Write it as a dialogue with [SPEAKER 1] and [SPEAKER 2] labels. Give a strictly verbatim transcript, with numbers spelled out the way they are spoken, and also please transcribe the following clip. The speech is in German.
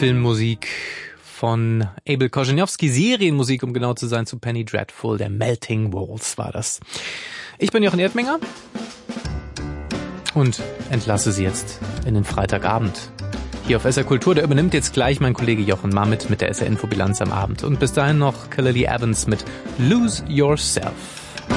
[SPEAKER 1] Filmmusik von Abel Korzeniowski, Serienmusik, um genau zu sein, zu Penny Dreadful, der Melting Walls war das. Ich bin Jochen Erdminger und entlasse Sie jetzt in den Freitagabend. Hier auf S R Kultur, der übernimmt jetzt gleich mein Kollege Jochen Marmit mit der S R Infobilanz am Abend. Und bis dahin noch Kelly Evans mit Lose Yourself.